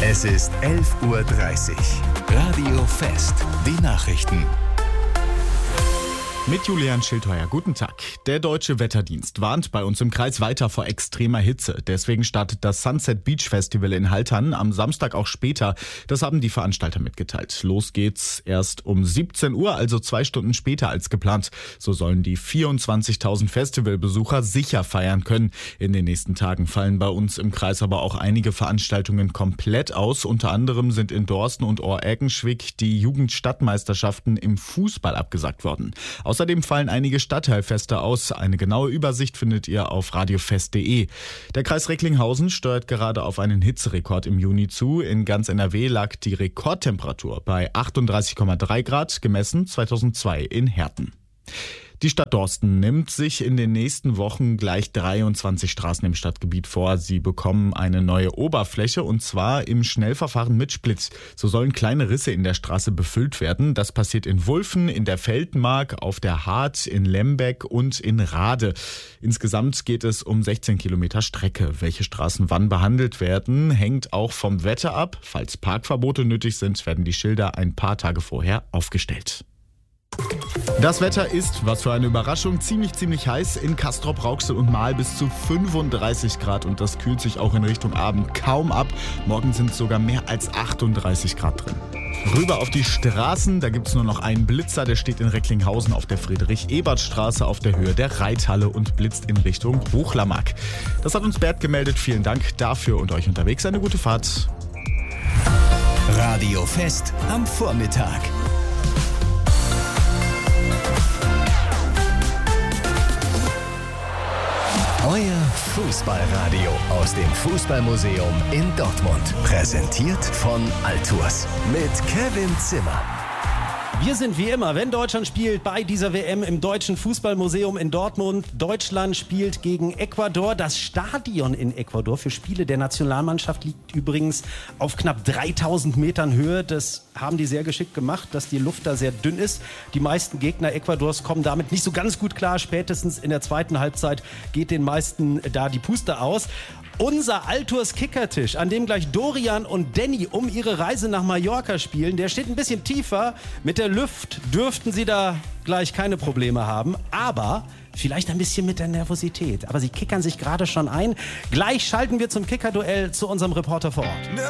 Es ist 11:30 Uhr. Radio Fest. Die Nachrichten. Mit Julian Schildheuer. Guten Tag. Der Deutsche Wetterdienst warnt bei uns im Kreis weiter vor extremer Hitze. Deswegen startet das Sunset Beach Festival in Haltern am Samstag auch später. Das haben die Veranstalter mitgeteilt. Los geht's erst um 17 Uhr, also 2 Stunden später als geplant. So sollen die 24.000 Festivalbesucher sicher feiern können. In den nächsten Tagen fallen bei uns im Kreis aber auch einige Veranstaltungen komplett aus. Unter anderem sind in Dorsten und Ohr-Erkenschwick die Jugendstadtmeisterschaften im Fußball abgesagt worden. Außerdem fallen einige Stadtteilfeste aus. Eine genaue Übersicht findet ihr auf radiofest.de. Der Kreis Recklinghausen steuert gerade auf einen Hitzerekord im Juni zu. In ganz NRW lag die Rekordtemperatur bei 38,3 Grad, gemessen 2002 in Herten. Die Stadt Dorsten nimmt sich in den nächsten Wochen gleich 23 Straßen im Stadtgebiet vor. Sie bekommen eine neue Oberfläche und zwar im Schnellverfahren mit Split. So sollen kleine Risse in der Straße befüllt werden. Das passiert in Wulfen, in der Feldmark, auf der Hart, in Lembeck und in Rade. Insgesamt geht es um 16 Kilometer Strecke. Welche Straßen wann behandelt werden, hängt auch vom Wetter ab. Falls Parkverbote nötig sind, werden die Schilder ein paar Tage vorher aufgestellt. Das Wetter ist, was für eine Überraschung, ziemlich heiß. In Castrop, Rauxel und Marl bis zu 35 Grad und das kühlt sich auch in Richtung Abend kaum ab. Morgen sind sogar mehr als 38 Grad drin. Rüber auf die Straßen, da gibt's nur noch einen Blitzer, der steht in Recklinghausen auf der Friedrich-Ebert-Straße auf der Höhe der Reithalle und blitzt in Richtung Hochlamag. Das hat uns Bert gemeldet, vielen Dank dafür und euch unterwegs eine gute Fahrt. Radio Fest am Vormittag. Euer Fußballradio aus dem Fußballmuseum in Dortmund. Präsentiert von Altours mit Kevin Zimmer. Wir sind wie immer, wenn Deutschland spielt, bei dieser WM im Deutschen Fußballmuseum in Dortmund. Deutschland spielt gegen Ecuador. Das Stadion in Ecuador für Spiele der Nationalmannschaft liegt übrigens auf knapp 3000 Metern Höhe. Das haben die sehr geschickt gemacht, dass die Luft da sehr dünn ist. Die meisten Gegner Ecuadors kommen damit nicht so ganz gut klar. Spätestens in der zweiten Halbzeit geht den meisten da die Puste aus. Unser Altours Kickertisch, an dem gleich Dorian und Danny um ihre Reise nach Mallorca spielen, der steht ein bisschen tiefer. Mit der Luft dürften sie da gleich keine Probleme haben, aber vielleicht ein bisschen mit der Nervosität. Aber sie kickern sich gerade schon ein. Gleich schalten wir zum Kickerduell zu unserem Reporter vor Ort.